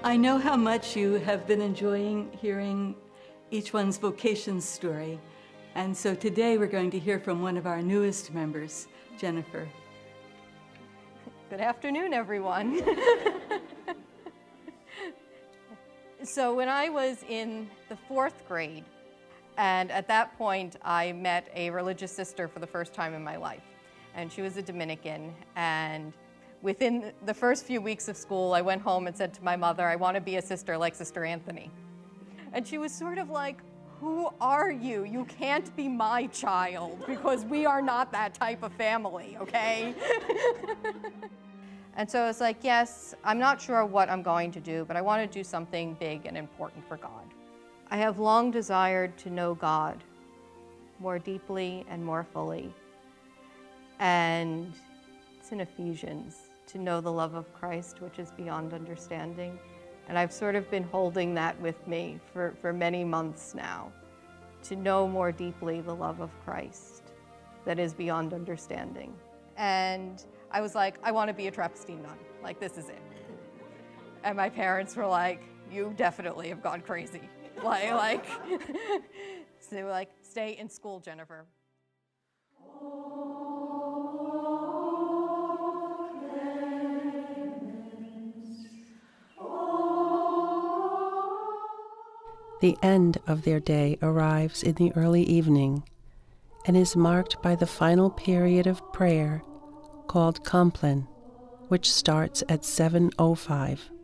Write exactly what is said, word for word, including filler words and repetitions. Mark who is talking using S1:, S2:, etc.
S1: I know how much you have been enjoying hearing each one's vocation story, and so today we're going to hear from one of our newest members, Jennifer.
S2: Good afternoon, everyone. So when I was in the fourth grade, and at that point I met a religious sister for the first time in my life, and she was a Dominican, and within the first few weeks of school, I went home and said to my mother, I want to be a sister like Sister Anthony. And she was sort of like, who are you? You can't be my child because we are not that type of family, okay? And so I was like, yes, I'm not sure what I'm going to do, but I want to do something big and important for God. I have long desired to know God more deeply and more fully. And it's in Ephesians, to know the love of Christ, which is beyond understanding. And I've sort of been holding that with me for, for many months now, to know more deeply the love of Christ that is beyond understanding. And I was like, I want to be a Trappistine nun. Like, this is it. And my parents were like, you definitely have gone crazy. like, like so they were like, stay in school, Jennifer.
S3: The end of their day arrives in the early evening and is marked by the final period of prayer called Compline, which starts at seven oh five.